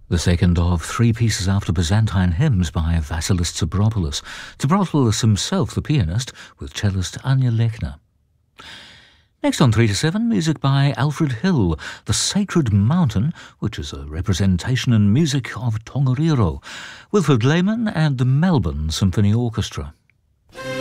The second of three pieces after Byzantine hymns by Vasilis Tsibropoulos. Tsibropoulos himself, the pianist, with cellist Anya Lechner. Next on 3 to 7, music by Alfred Hill, The Sacred Mountain, which is a representation in music of Tongariro, Wilfred Lehman and the Melbourne Symphony Orchestra.